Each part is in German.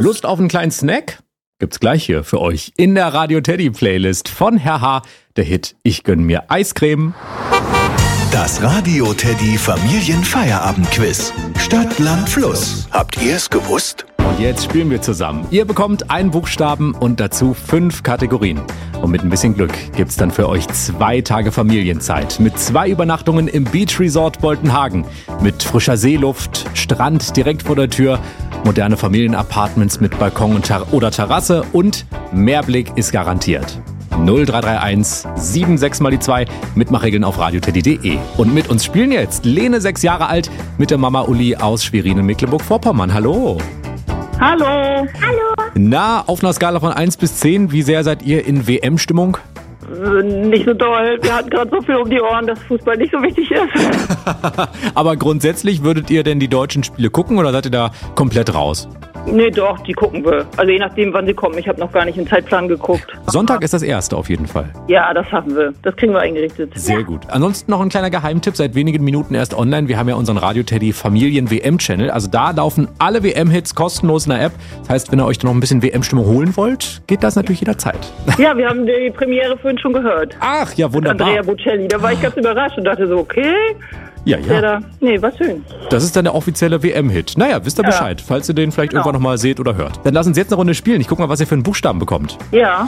Lust auf einen kleinen Snack? Gibt's gleich hier für euch in der Radio Teddy Playlist von Herr H. Der Hit Ich gönn mir Eiscreme. Das Radio Teddy Familienfeierabendquiz. Stadt, Land, Fluss. Habt ihr es gewusst? Und jetzt spielen wir zusammen. Ihr bekommt einen Buchstaben und dazu 5 Kategorien. Und mit ein bisschen Glück gibt's dann für euch 2 Tage Familienzeit. Mit 2 Übernachtungen im Beach Resort Boltenhagen. Mit frischer Seeluft, Strand direkt vor der Tür, moderne Familienapartments mit Balkon oder Terrasse und Mehrblick ist garantiert. 0331 76 mal die 2, Mitmachregeln auf radioteddy.de. Und mit uns spielen jetzt Lene, 6 Jahre alt, mit der Mama Uli aus Schwerin in Mecklenburg-Vorpommern. Hallo. Hallo. Hallo. Na, auf einer Skala von 1 bis 10, wie sehr seid ihr in WM-Stimmung? Nicht so doll. Wir hatten gerade so viel um die Ohren, dass Fußball nicht so wichtig ist. Aber grundsätzlich würdet ihr denn die deutschen Spiele gucken oder seid ihr da komplett raus? Nee, doch, die gucken wir. Also je nachdem, wann sie kommen. Ich habe noch gar nicht im Zeitplan geguckt. Sonntag ist das erste auf jeden Fall. Ja, das schaffen wir. Das kriegen wir eingerichtet. Sehr gut. Ansonsten noch ein kleiner Geheimtipp, seit wenigen Minuten erst online. Wir haben ja unseren Radio Teddy Familien-WM-Channel. Also da laufen alle WM-Hits kostenlos in der App. Das heißt, wenn ihr euch da noch ein bisschen WM-Stimmung holen wollt, geht das natürlich jederzeit. Ja, wir haben die Premiere vorhin schon gehört. Ach, ja, wunderbar. Andrea Bocelli. Da war ich ganz überrascht und dachte so, okay. Ja. Nee, war schön. Das ist dann der offizielle WM-Hit. Naja, wisst ihr Bescheid, falls ihr den vielleicht irgendwann nochmal seht oder hört. Dann lasst uns jetzt eine Runde spielen. Ich guck mal, was ihr für einen Buchstaben bekommt. Ja.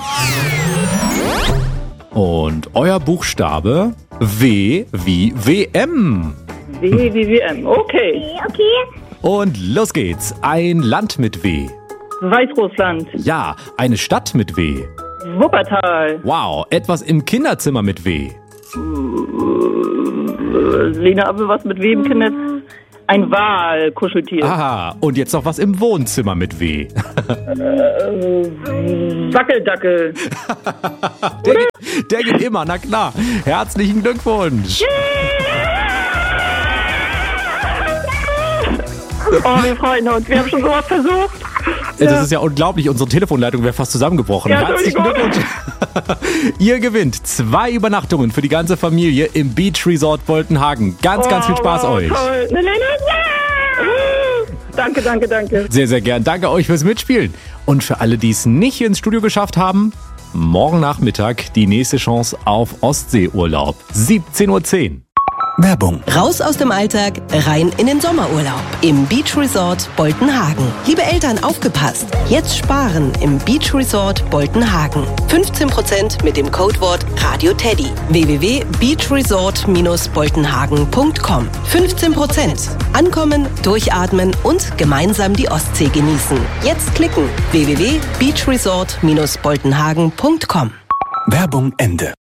Und euer Buchstabe W wie WM. W wie WM. Okay. Und los geht's. Ein Land mit W. Weißrussland. Ja, eine Stadt mit W. Wuppertal. Wow, etwas im Kinderzimmer mit W. Lena, aber was mit wem, Kinder? Ein Wal-Kuscheltier. Aha, und jetzt noch was im Wohnzimmer mit W. Wackeldackel. Der geht immer, na klar. Herzlichen Glückwunsch. Oh, wir freuen uns. Wir haben schon sowas versucht. Das ist ja unglaublich. Unsere Telefonleitung wäre fast zusammengebrochen. Ja, herzlichen Glückwunsch. Ihr gewinnt 2 Übernachtungen für die ganze Familie im Beach Resort Boltenhagen. Ganz viel Spaß euch. Toll. Danke. Sehr, sehr gern. Danke euch fürs Mitspielen. Und für alle, die es nicht ins Studio geschafft haben, morgen Nachmittag die nächste Chance auf Ostseeurlaub. 17:10 Uhr. Werbung. Raus aus dem Alltag, rein in den Sommerurlaub. Im Beach Resort Boltenhagen. Liebe Eltern, aufgepasst! Jetzt sparen im Beach Resort Boltenhagen. 15% mit dem Codewort RADIOTEDDY. www.beachresort-boltenhagen.com. 15%. Ankommen, durchatmen und gemeinsam die Ostsee genießen. Jetzt klicken. www.beachresort-boltenhagen.com. Werbung Ende.